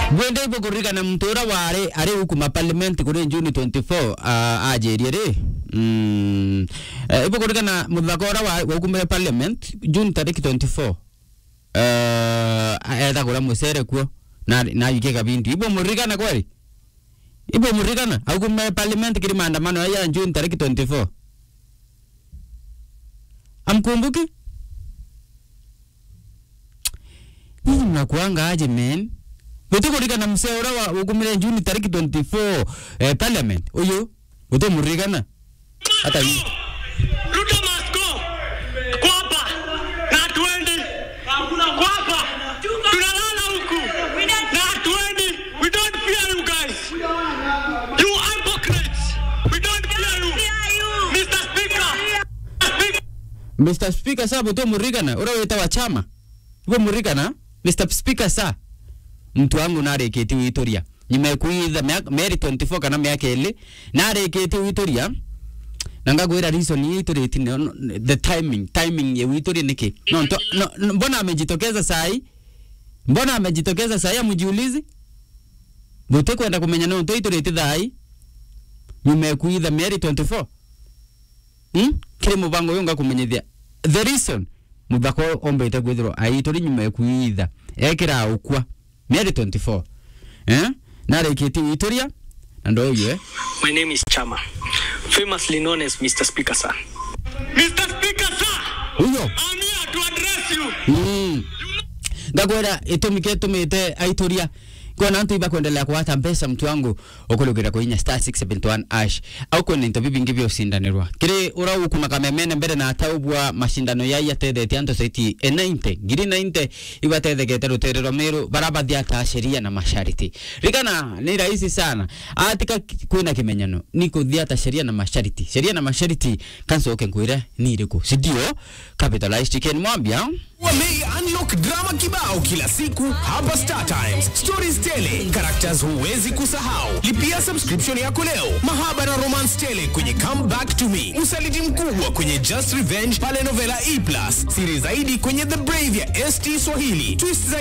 Gwende ipo kurika na mtora ware are huku parliament kule June 24 ajerie re. Ipo kurika na mudhakora wa huku parliament June 24. Aeta kula musere kuo na yuke kabindi. Ipo murika na kweli. Ipo murika na huku parliament kiri maandamano ya June 24. Amkumbuki? Nini mnakuanga aje men? Wetu kurika na mseora wa hukumile Juni tariki 24 parliament. Oyo, wetu murigana. Hata hii. Ruto must go. Kwapa. Na 20. Kwapa. Tunalala huku. Na 20. We don't fear you guys. You hypocrites. We don't fear you. Mr. Speaker. Mr. Speaker sa wetu murigana. Ora weta wa chama. Wetu murigana. Mr. Speaker sa. Mtu wangu nareketi Witoria nimekuitha Mary 24 kana miaka ile nareketi Witoria nangagwira reason Witoria the timing ya Witoria niki no mbona amejitokeza sai amjiulizi bote kwenda kumenya no Witoria tidhai nimekuitha Mary 24 kile mubango yonga kumenyethia the reason mubako ombete gwithiro Witoria nimekuitha ekira ukwa Mary 24. Nareketi Witoria ando yeye. My name is Chama, famously known as Mr. Speaker sir. Mr. Speaker sir. Huyo. I'm here to address you. Ngagwera tumite Witoria kwa nantu iba kuendelea kuwata mpesa mtu wangu okulugera ko inya star 671 ash au kwa ninto bibi ngivyo usindanirwa kire ura ukuma kamemene mbere na ataubwa mashindano ya tede tianto saiti 90 ngiri 90 iba tede getero terero meru barabadi ata sheria na masharti rigana ni rahisi sana atika kuna kimenyano niko dhiata sheria na masharti kanso okenkwira ni iriko sidio capitalized chicken mwambia Wame unlock drama kibao kila siku hapa Star Times. Stories tele, characters huwezi kusahau. Lipia subscription yako leo. Mahaba na romance tele kwenye Come Back to Me. Usaliti mkubwa kwenye Just Revenge pale Novela E+. Siri zaidi kwenye The Brave ya ST Swahili. Twist